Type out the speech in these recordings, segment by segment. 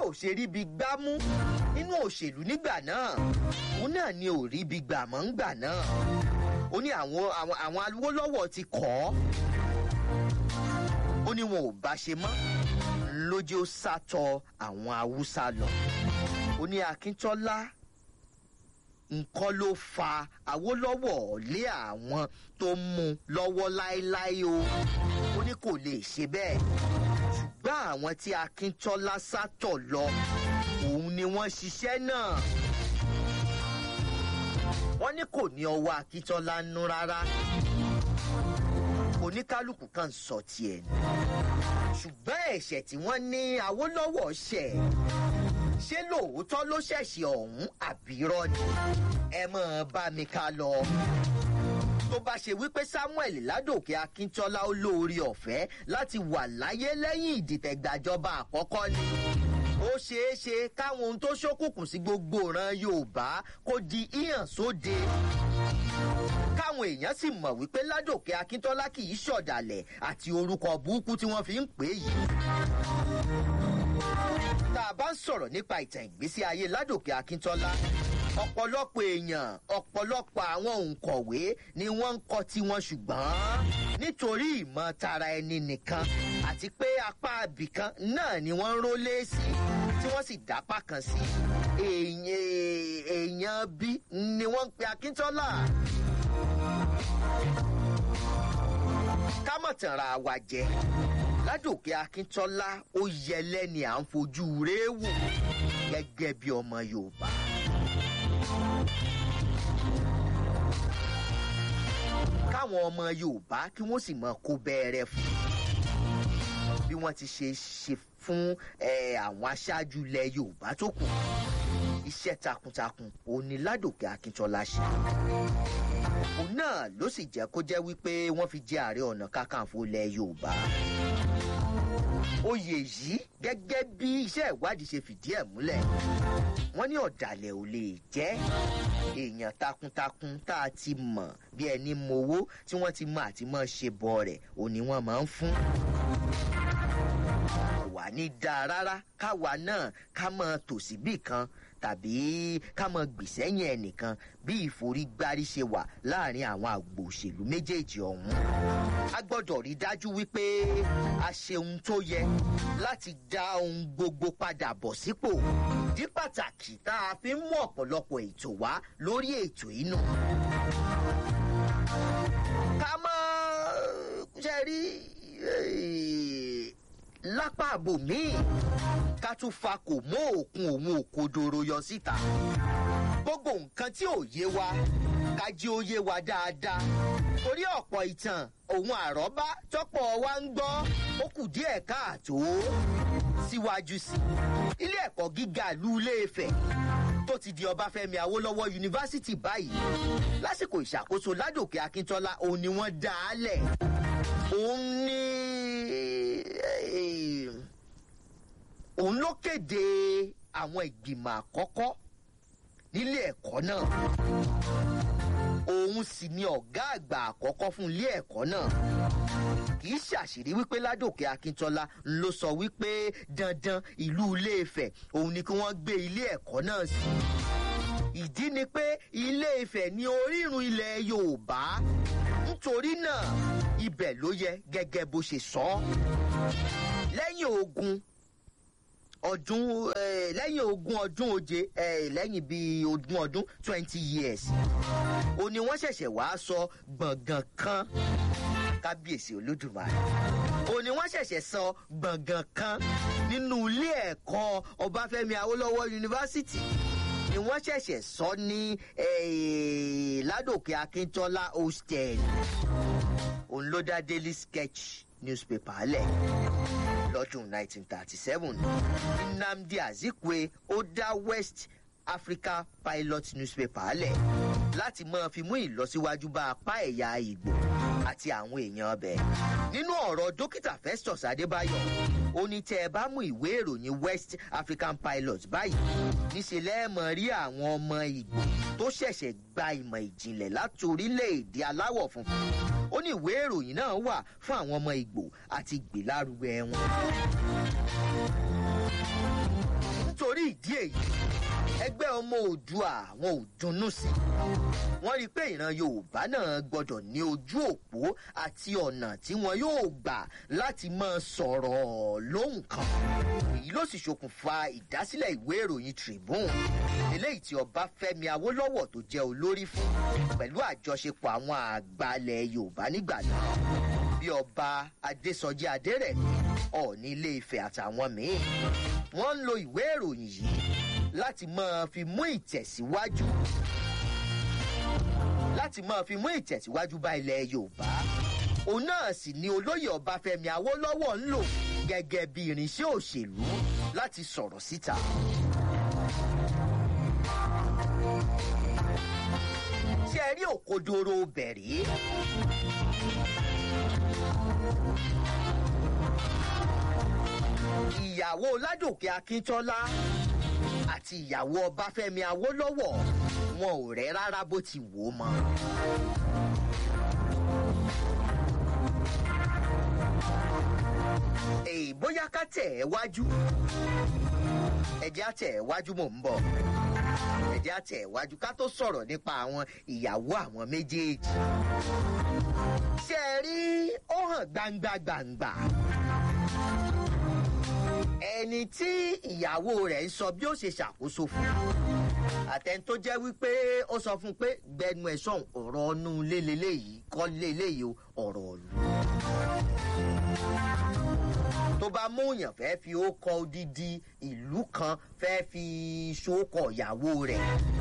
ò ṣe rí bí gbámú nínú òṣèlú nígbà náà òun náà ni ò rí bí gbàmọ́ ńgbà náà ó ní àwọn Awólọ́wọ̀ ti kọ́ ó ní wọn ò bá ṣe mọ́ lójú ó sátọ àwọn Haúsá lọ ó ní Akíntọ́lá nǹkan ló fa Awólọ́wọ̀ lé àwọn tó mú lọ́wọ́ láéláé ó ní kò lè ṣe bẹ́ẹ̀ ṣùgbọ́n àwọn tí Akíntọ́lá sátọ̀ lọ òun ni wọ́n ṣiṣẹ́ náà wọ́n ní kò ní ọwọ́ Akíntọ́lá nú rárá oníkálukú kan sọ tiẹ̀ ni ṣùgbọ́n ẹ̀ṣẹ̀ tí wọ́n ní Awólọ́wọ̀ ṣẹ̀ ṣé lóòótọ́ ló ṣẹ̀ṣẹ̀ ọ̀hún àbírọ́ ni ẹ máa bá mi ká lọ. tó bá ṣe wípé Samuel Ládòkè Akíntọ́lá ó lóore ọ̀fẹ́ láti wà láyé lẹ́yìn ìdìtẹ̀gbàjọba àkọ́kọ́ ni ó ṣeé ṣe káwọn ohun tó ṣókùnkùn sí gbogbo ìran Yorùbá kó di ìhàn sóde káwọn èèyàn sì mọ̀ wípé Ládòkè Akíntọ́lá kì í ṣọ̀dàlẹ̀ àti orúkọ burúkú tí wọ́n fi ń pè é yìí. tá a bá ń sọ̀rọ̀ nípa ìtàn ìgbésí ayé Ládòkè Akíntọ́lá ọ̀pọ̀lọpọ̀ èèyàn ọ̀pọ̀lọpọ̀ àwọn òǹkọ̀wé ni wọ́n ń kọ tiwọn ṣùgbọ́n nítorí ìmọ̀ tara ẹni nìkan àti pé apá abìkan náà ni wọ́n ń rólé sí tí wọ́n sì dápá kan sí èèyàn bí ni wọ́n ń pe Akíntọ́lá. ká mọ̀ tànra wa jẹ Ládòkè Akíntọ́lá ó yẹ lẹ́ni à ń fojú rẹ̀ wò gẹ́gẹ́ bí ọmọ Yorùbá. káwọn ọmọ Yorùbá kí wọ́n sì mọ kó bẹ́ẹ̀rẹ̀ fún bí wọ́n ti ṣe fún àwọn aṣáájú ilẹ̀ Yorùbá tó kù iṣẹ́ takuntakun òun ni Ládòkè Akíntọ́lá ṣe òun náà ló sì jẹ́ kó jẹ́ wípé wọ́n fi jẹ Ààrẹ Ọ̀nà Kakanfò ilẹ̀ Yorùbá. oyè yìí gẹ́gẹ́ bí iṣẹ́ ìwádìí ṣe fìdí ẹ̀ múlẹ̀ wọ́n ní ọ̀dàlẹ̀ ò lè jẹ́ èèyàn takuntakun tá a ti mọ̀ bí ẹni mowó tí wọ́n ti mọ̀ àti mọ̀ ṣe bọ̀ rẹ̀ òní wọ́n máa ń fún. wà ní dáa rárá káwa náà ká mọ̀ tòsí bì kan tàbí ká mọ̀ gbìsẹ́yìn ẹnìkan bí ìforígbárí ṣe wà láàrin àwọn àgbò òṣèlú méjèèjì ọ̀hún. a gbọ́dọ̀ rí dájú wípé a ṣe ohun tó yẹ láti dá ohun gbogbo padà bọ̀ sípò. ìdí pàtàkì tá a fi ń mú ọ̀pọ̀lọpọ̀ ètò wá lórí ètò inú. ká mọ̀ ṣe rí lápá àbòmíì ká tún fa kò mọ́ òkun òun òkodoro yọ síta. gbogbo nǹkan tí ò yé wa ká jí ó yé wa dáadáa. torí ọ̀pọ̀ ìtàn òun àrọ́bá tọ́pọ̀ wa ń gbọ́ ó kù díẹ̀ káàtó síwájú sí. ilé ẹ̀kọ́ gíga ìlú Ilé-Ifẹ̀ tó ti di Ọbáfẹ́mi Awólọ́wọ̀ yunifásitì báyìí lásìkò ìṣàkóso Ládòkè Akíntọ́lá òun ni wọ́n dá a lẹ̀. òun ló kéde àwọn ìgbìmọ̀ àkọ́kọ́ nílé ẹ̀kọ́ náà. òun sì ni ọ̀gá àgbà àkọ́kọ́ fún ilé ẹ̀kọ́ náà. kì í ṣàṣírí wípé Ládòkè Akíntọ́lá ló sọ wípé dandan ìlú Ilé-Ifẹ̀ òun ni kí wọ́n gbé ilé ẹ̀kọ́ náà sí. ìdí ni pé Ilé-Ifẹ̀ ni orírun ilẹ̀ Yorùbá. nítorí náà ibẹ̀ ló yẹ gẹ́gẹ́ bó ṣe sọ. lẹ́yìn ogún ọdún oje lẹ́yìn bíi ogún ọdún 20 years ó ní wọ́n ṣẹ̀ṣẹ̀ wá sọ gbọ̀ngàn kan kábíyèsí Olódùmarè ó ní wọ́n ṣẹ̀ṣẹ̀ sọ gbọ̀ngàn kan nínú ilé ẹ̀kọ́ Ọbáfẹ́mi Awólọ́wọ̀ yunifásitì ni wọ́n ṣẹ̀ṣẹ̀ sọ ní Ládòkè Akíntọ́lá hostel. òun ló dá Daily Sketch newspaper lẹ̀ lọ́dún 1937. Nnamdi Azikiwe ó dá West Africa Pilot newspaper lẹ̀ láti máa fi mú ìlọsíwájú bá apá ẹ̀yà Ìgbò àti àwọn èèyàn ọbẹ̀. nínú ọ̀rọ̀ dókítà Festus Adébáyọ̀ ó ní tẹ́ ẹ bá mú ìwé ìròyìn West African Pilot báyìí níṣẹ́ lẹ́ẹ̀mọ̀ rí àwọn ọmọ Ìgbò tó ṣẹ̀ṣẹ̀ gba ìmọ̀ ìjìnlẹ̀ láti orílẹ̀-èdè aláwọ̀ funfun. ó ní ìwé ìròyìn náà wà fún àwọn ọmọ Ìgbò àti ìgbélárugẹ wọn. èyí ẹgbẹ́ ọmọ Oòduà wọn ò dunnú sí wọ́n rí i pé ìran Yorùbá náà gbọ́dọ̀ ní ojú òpó àti ọ̀nà tí wọn yóò gbà láti máa sọ̀rọ̀ lóhùn kan èyí ló sì ṣokùnfà ìdásílẹ̀ ìwé ìròyìn Tribune eléyìí tí Ọbáfẹ́mi Awólọ́wọ̀ tó jẹ́ olórí fún pẹ̀lú àjọṣepọ̀ àwọn àgbàlẹ̀ Yorùbá nígbà náà bí Ọba Adésọjí Adérẹ̀mí Ọọ̀ni Ilé-Ifẹ̀ àtàwọn míì wọ́n ń lo ìwé ìròyìn yìí láti máa fi mú ìtẹ̀síwájú bá ilẹ̀ Yorùbá òun náà sì ni olóyè Ọbáfẹ́mi Awólọ́wọ̀ ń lò gẹ́gẹ́ bí irinṣẹ́ òṣèlú láti sọ̀rọ̀ síta. ṣé ẹ rí òkodoro bẹ̀rẹ̀? ìyàwó Ládòkè Akíntọ́lá àti ìyàwó Ọbáfẹ́mi Awólọ́wọ̀ wọn ò rẹ́ rárá bó ti wò ó mọ́. bóyá ká tẹ̀ ẹ́ wájú ẹ̀jẹ̀ á tẹ̀ ẹ́ wájú mò ń bọ̀ ẹ̀jẹ̀ á tẹ̀ ẹ́ wájú ká tó sọ̀rọ̀ nípa àwọn ìyàwó àwọn méjèèjì. ṣé ẹ rí ó hàn gbangba ẹni tí ìyàwó rẹ̀ ń sọ bí ó ṣe ṣàkóso fún àtẹni tó jẹ́ wípé ó sọ fún un pé gbẹnu ẹ̀ sọ̀hún ọ̀rọ̀ ọ̀nù lélẹ́yìí kọ́ lélẹ́yìí ọ̀rọ̀ ọ̀lù. tó bá múyàn fẹ́ fi ó kọ odidi ìlú kan fẹ́ fi ṣókọ̀ ìyàwó rẹ̀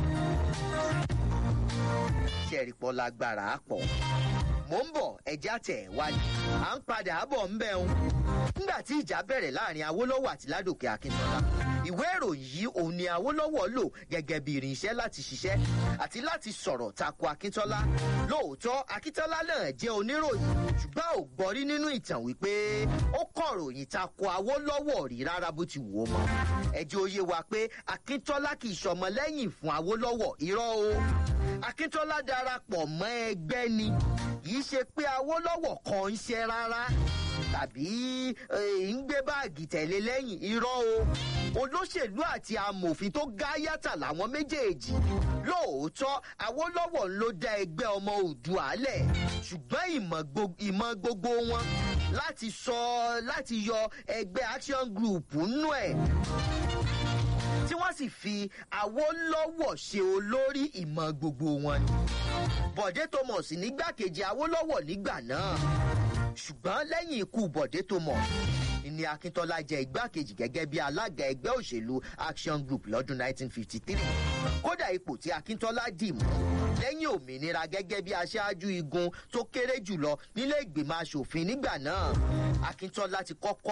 ṣẹ̀rìpọ̀ lágbára pọ̀. mò ń bọ̀ ẹ̀já tẹ̀ wájú à ń padà bọ̀ ń bẹ̀ ń. nígbà tí ìjà bẹ̀rẹ̀ láàrin Awólọ́wọ̀ àti Ládòkè Akíntọ́lá ìwé ìròyìn yìí òun ni Awólọ́wọ̀ lò gẹ́gẹ́ bí irinṣẹ́ láti ṣiṣẹ́ àti láti sọ̀rọ̀ tako Akíntọ́lá. lóòótọ́ Akíntọ́lá náà jẹ́ oníròyìn ṣùgbọ́n ò gbọ́rí nínú ìtàn wípé ó kọ̀ròyìn tako Awólọ́wọ̀ rí rárá bó ti wù ó mọ́. ẹ jẹ́ ó yé wa pé Akíntọ́lá kì í ṣọmọ lẹ́yìn fún Awólọ́wọ̀ irọ́ o. Akíntọ́lá darapọ̀ mọ́ ẹgbẹ́ ni kì í ṣe pé Awólọ́wọ̀ kan ń ṣe rárá tàbí ń gbé báàgì tẹ̀lé lẹ́yìn irọ́ o. olóṣèlú àti amòfin tó gáyàtà làwọn méjèèjì. lóòótọ́ Awólọ́wọ̀ ló dá ẹgbẹ́ ọmọ Oòduà lẹ̀ ṣùgbọ́n ìmọ̀ gbogbo wọn láti yọ ẹgbẹ́ Action Group nínú ẹ̀ tí wọ́n sì fi Awólọ́wọ̀ ṣe olórí ìmọ̀ gbogbo wọn ni. Bọ̀dé Thomas nígbàkejì Awólọ́wọ̀ nígbà náà ṣùgbọ́n lẹ́yìn ikú Bọ̀dé Thomas ni Akíntọ́lá jẹ igbákejì gẹ́gẹ́ bí alága ẹgbẹ́ òṣèlú Action Group lọ́dún 1953. kódà ipò tí Akíntọ́lá dì mú lẹ́yìn òmìnira gẹ́gẹ́ bí aṣáájú igun tó kéré jùlọ nílé ìgbìmọ̀ aṣòfin nígbà náà Akíntọ́lá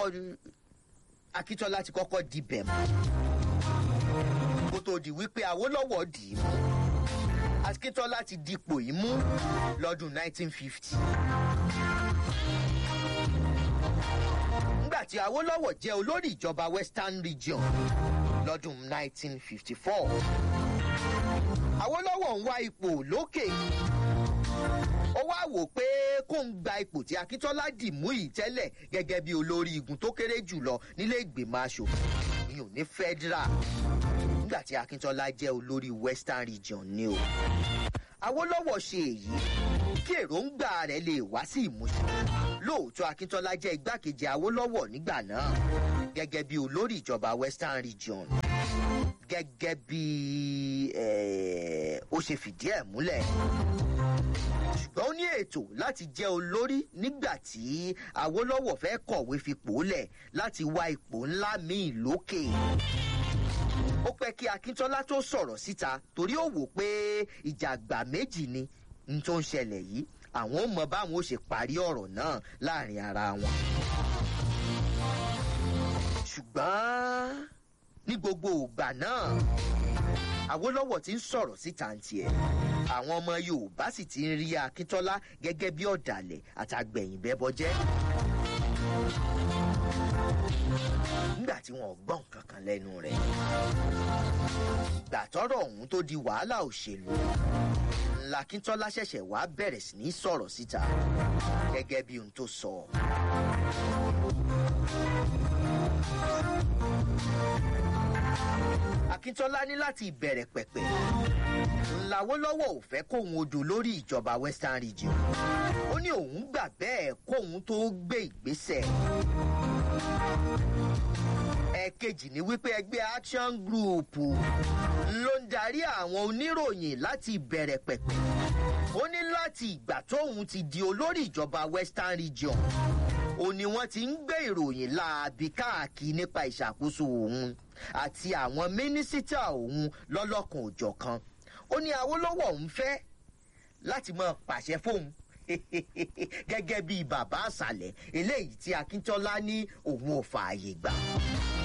ti kọ́kọ́ dibẹ̀ mọ́ kó tó di wípé Awólọ́wọ̀ dì í mú. Akíntọ́lá ti dipò yìí mú lọ́dún 1950. nígbà tí Awólọ́wọ̀ jẹ́ olórí ìjọba Western Region lọ́dún 1954. Awólọ́wọ̀ ń wá ipò lókè. ó wá wò pé kó ń gba ipò tí Akíntọ́lá dì mú yìí tẹ́lẹ̀ gẹ́gẹ́ bí olórí igun tó kéré jùlọ nílé ìgbìmọ̀ aṣòfin ìyẹn ní federal nígbà tí Akíntọ́lá jẹ́ olórí Western Region ni o. Awólọ́wọ̀ ṣe èyí kí èròǹgbà rẹ̀ lè wá sí ìmúṣẹ. lóòótọ́ Akíntọ́lá jẹ́ igbákejì Awólọ́wọ̀ nígbà náà gẹ́gẹ́ bí olórí ìjọba Western Region gẹ́gẹ́ bí ó ṣe fìdí ẹ̀ múlẹ̀. ṣùgbọ́n ó ní ètò láti jẹ́ olórí nígbà tí Awólọ́wọ̀ fẹ́ kọ̀wé fipò lẹ̀ láti wá ipò ńlá míì lókè. ó pẹ́ kí Akíntọ́lá tó sọ̀rọ̀ síta torí ó wò pé ìjàgbá méjì ni n tó ń ṣẹlẹ̀ yìí àwọn ò mọ báwọn ó ṣe parí ọ̀rọ̀ náà láàrin ara wọn. ṣùgbọ́n ní gbogbo ìgbà náà Awólọ́wọ̀ ti ń sọ̀rọ̀ síta ń tiẹ̀ àwọn ọmọ Yorùbá sì ti ń rí Akíntọ́lá gẹ́gẹ́ bí ọ̀dàlẹ̀ àtàgbẹ̀yìnbẹ́bọjẹ́. nígbà tí wọn ò gbọ́ nǹkan kan lẹ́nu rẹ̀ gbàtọ́rọ̀ ọ̀hún tó di wàhálà òṣèlú l'Akíntọ́lá ṣẹ̀ṣẹ̀ wá bẹ̀rẹ̀ sí ní sọ̀rọ̀ síta gẹ́gẹ́ bí ohun tó sọ. Akíntọ́lá Akíntọ́lá ní láti ìbẹ̀rẹ̀ pẹ̀pẹ̀ Awólọ́wọ̀ ò fẹ́ kóhun odò lórí ìjọba Western Region. Ó ní òun gbà bẹ́ẹ̀ kóhun tó gbé ìgbésẹ̀. Ẹ̀kejì ni wípé ẹgbẹ́ Action Group ló ń darí àwọn oníròyìn láti ìbẹ̀rẹ̀ pẹ̀pẹ̀. Ó ní láti ìgbà tóun ti di olórí ìjọba Western Region, ó ní wọ́n ti ń gbé ìròyìn láabi káàkiri nípa ìṣàkóso òun àti àwọn mínísítà òun lọ́lọ́kan òjọ̀kan. Ó ní Awólọ́wọ̀ ń fẹ́ láti máa pàṣẹ fóun gẹ́gẹ́ bí bàbá àṣàlẹ̀ eléyìí tí Akíntọ́lá ní òun ò fààyè gbà.